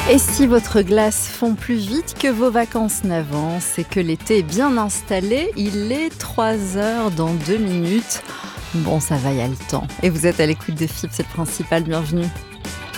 Et si votre glace fond plus vite que vos vacances n'avancent et que l'été est bien installé, il est 3 heures dans 2 minutes. Bon, ça va, il y a le temps. Et vous êtes à l'écoute de FIP, c'est le principal, bienvenue.